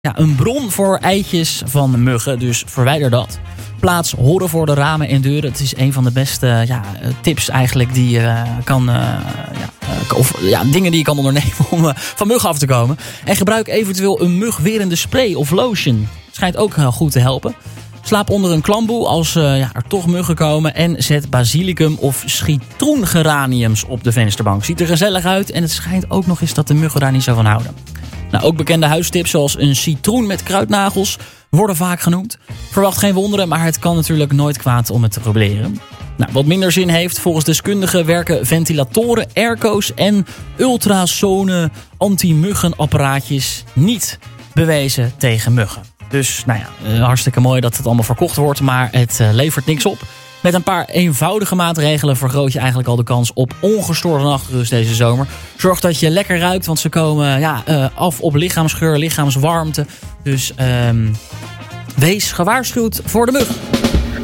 een bron voor eitjes van muggen. Dus verwijder dat. Plaats horen voor de ramen en deuren. Het is een van de beste tips eigenlijk die je kan... dingen die je kan ondernemen om van muggen af te komen. En gebruik eventueel een mugwerende spray of lotion. Schijnt ook goed te helpen. Slaap onder een klamboe als er toch muggen komen. En zet basilicum of citroengeraniums op de vensterbank. Ziet er gezellig uit en het schijnt ook nog eens dat de muggen daar niet zo van houden. Nou, ook bekende huistips zoals een citroen met kruidnagels worden vaak genoemd. Verwacht geen wonderen, maar het kan natuurlijk nooit kwaad om het te proberen. Nou, wat minder zin heeft, volgens deskundigen werken ventilatoren, airco's en ultrasone anti-muggenapparaatjes niet bewezen tegen muggen. Dus hartstikke mooi dat het allemaal verkocht wordt, maar het levert niks op. Met een paar eenvoudige maatregelen vergroot je eigenlijk al de kans op ongestoorde nachtrust deze zomer. Zorg dat je lekker ruikt, want ze komen af op lichaamsgeur, lichaamswarmte. Dus wees gewaarschuwd voor de muggen.